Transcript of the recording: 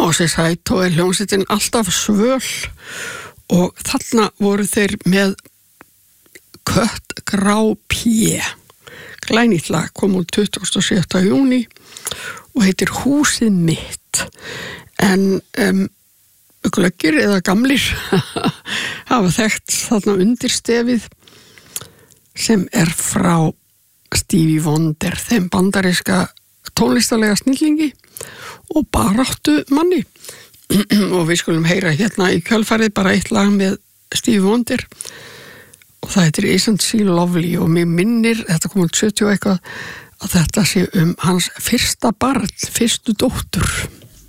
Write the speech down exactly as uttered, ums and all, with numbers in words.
Moses Haito er hljómsveitin alltaf svöl og þarna voru þeir með Kött Grá P. Glænýtt lag kom út tuttugasta og sjötta júní og heitir Húsið mitt. En um, glöggir eða gamlir hafa þekkt þarna undirstefið sem er frá Stevie Wonder, þeim bandaríska tónlistarlega snillingi og baráttu manni. Og við skulum heyra hérna í kjölfarið bara eitt lag með Stevie Wonder og það heitir Isn't She Lovely og mig minnir, þetta kom út sjötíu og eitthvað, að þetta sé um hans fyrsta barn, fyrstu dóttur.